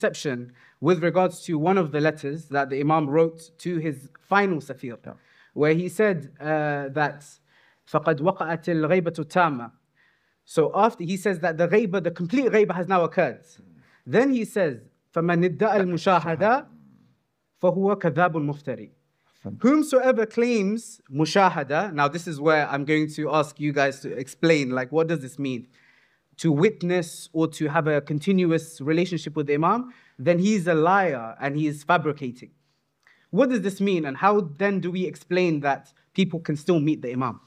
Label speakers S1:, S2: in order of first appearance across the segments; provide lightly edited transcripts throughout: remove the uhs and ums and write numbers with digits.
S1: exception with regards to one of the letters that the Imam wrote to his final Safir, where he said that فَقَدْ وَقَعَتِ الْغَيْبَةُ التَّامَّةُ. So after he says that the ghaiba, the complete ghaiba has now occurred. Then he says, فَمَنِ ادَّعَ الْمُشَاهَدَةِ فَهُوَ كَذَّابٌ مُفْتَرِي. Whomsoever claims mushahada, now this is where I'm going to ask you guys to explain, like, what does this mean? To witness or to have a continuous relationship with the Imam, then he's a liar and he is fabricating. What does this mean, and how then do we explain that people can still meet the Imam?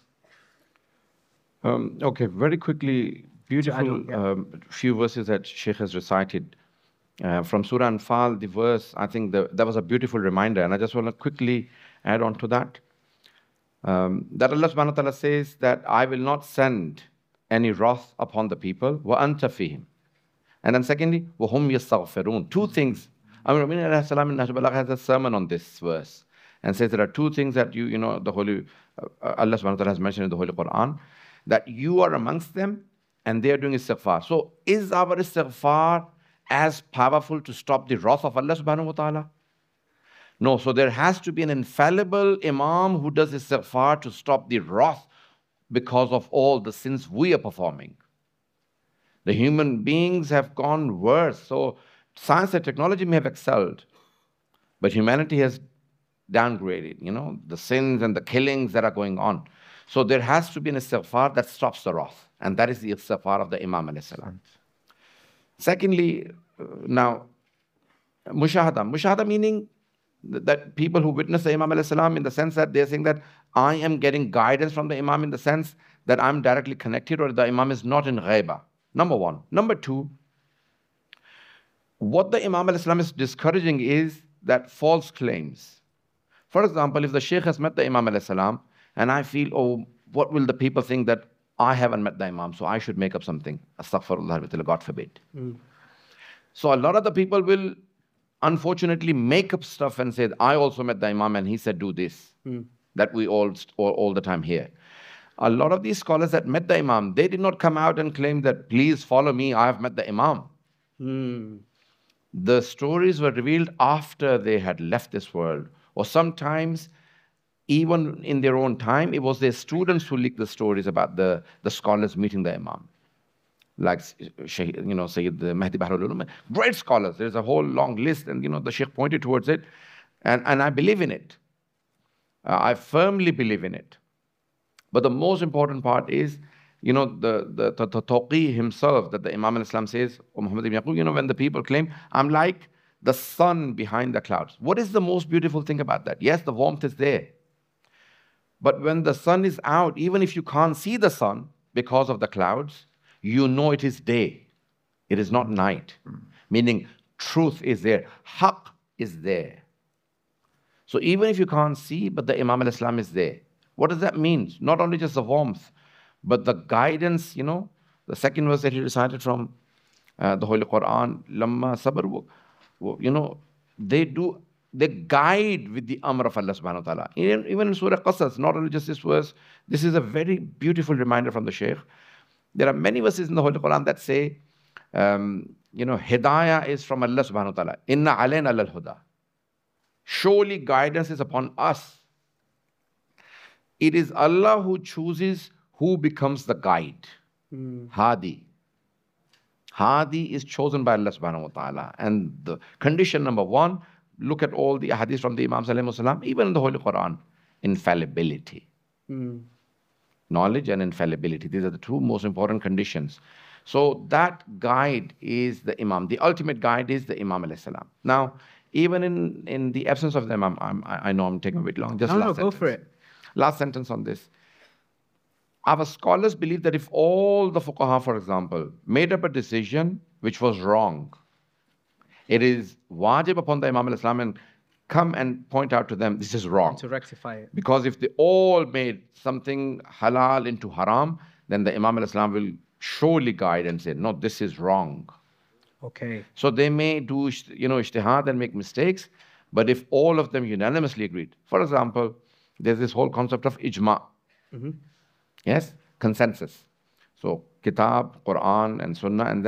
S2: Okay, very quickly, beautiful few verses that Sheikh has recited. From Surah Anfal, the verse, I think that was a beautiful reminder, and I just want to quickly add on to that. That Allah subhanahu wa ta'ala says that I will not send any wrath upon the people, وَأَنْتَ فِيهِمْ. And then secondly, وَهُمْ يَسْتَغْفِرُونَ. Two things. Amir Mu'minin alayhi salam in Nahj al-Balagha has a sermon on this verse, and says there are two things that the Holy, Allah subhanahu wa ta'ala has mentioned in the Holy Quran, that you are amongst them and they are doing istighfar. So is our istighfar as powerful to stop the wrath of Allah subhanahu wa ta'ala? No, so there has to be an infallible Imam who does istighfar to stop the wrath because of all the sins we are performing. The human beings have gone worse. So science and technology may have excelled, but humanity has downgraded, the sins and the killings that are going on. So there has to be an istighfar that stops the wrath, and that is the istighfar of the Imam alayhi salam. Secondly, now, mushahada. Mushahada meaning that people who witness the Imam alayhi salam in the sense that they're saying that I am getting guidance from the Imam in the sense that I'm directly connected, or the Imam is not in ghaiba. Number one. Number two, what the Imam alayhi salam is discouraging is that false claims. For example, if the Shaykh has met the Imam alayhi salam, and I feel, oh, what will the people think that I haven't met the Imam, so I should make up something. Astaghfirullah, God forbid. So a lot of the people will unfortunately make up stuff and say, I also met the Imam and he said do this. That we all the time hear. A lot of these scholars that met the Imam, they did not come out and claim that, please follow me, I have met the Imam. The stories were revealed after they had left this world. Or sometimes, even in their own time, it was their students who leaked the stories about the scholars meeting the Imam. Like, Sayyid Mahdi Bahrul Ulum, great scholars. There's a whole long list, and the Shaykh pointed towards it. And I believe in it. I firmly believe in it. But the most important part is, the Tawqi himself, that the Imam al-Islam says, or Muhammad ibn Yaqub, when the people claim, I'm like the sun behind the clouds. What is the most beautiful thing about that? Yes, the warmth is there. But when the sun is out, even if you can't see the sun because of the clouds, you know it is day. It is not night. Meaning truth is there. Haqq is there. So even if you can't see, but the Imam al-Islam is there. What does that mean? Not only just the warmth, but the guidance, the second verse that he recited from the Holy Quran, Lamma Sabr, they guide with the Amr of Allah subhanahu wa ta'ala. Even in Surah Qasas, not only just this verse, this is a very beautiful reminder from the Shaykh. There are many verses in the Holy Quran that say, Hidayah is from Allah subhanahu wa ta'ala. Inna alayna lal huda. Surely guidance is upon us. It is Allah who chooses who becomes the guide. Hadi. Hadi is chosen by Allah subhanahu wa ta'ala. And the condition number one, look at all the hadiths from the Imam sallallahu alaihi wasallam, even in the Holy Quran, infallibility. Knowledge and infallibility. These are the two most important conditions. So that guide is the Imam. The ultimate guide is the Imam alayhi salam. Now, even in the absence of the Imam, I know I'm taking a bit long.
S1: No, go for it.
S2: Last sentence on this. Our scholars believe that if all the fuqaha, for example, made up a decision which was wrong, it is wajib upon the Imam al-Islam and come and point out to them, this is wrong.
S1: To rectify it.
S2: Because if they all made something halal into haram, then the Imam al-Islam will surely guide and say, no, this is wrong.
S1: Okay.
S2: So they may do, ijtihad and make mistakes, but if all of them unanimously agreed. For example, there's this whole concept of ijma. Yes, consensus. So Kitab, Quran and Sunnah, and then